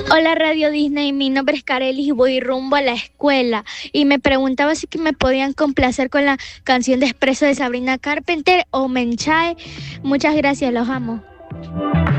Hola Radio Disney, mi nombre es Karelis y voy rumbo a la escuela y me preguntaba si que me podían complacer con la canción de Expreso de Sabrina Carpenter o Menchae. Muchas gracias, los amo.